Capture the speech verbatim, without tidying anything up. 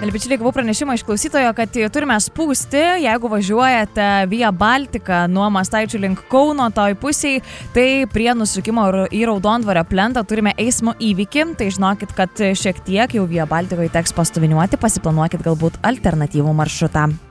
Bičiuliai, gavau pranešimą iš klausytojo, kad turime spūsti, jeigu važiuojate Via Baltica nuo Mastaičių link Kauno toj pusiai, tai prie nusukimo į Raudondvario plentą turime eismo įvykį, tai žinokit, kad šiek tiek jau Via Balticoje teks pastoviniuoti, pasiplanuokit galbūt alternatyvų maršrutą.